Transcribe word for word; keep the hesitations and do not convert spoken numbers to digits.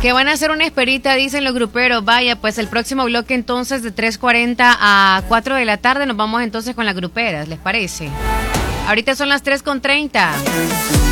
Que van a hacer una esperita, dicen los gruperos. Vaya, pues el próximo bloque entonces de tres cuarenta a cuatro de la tarde nos vamos entonces con las gruperas, ¿les parece? Ahorita son las tres con treinta.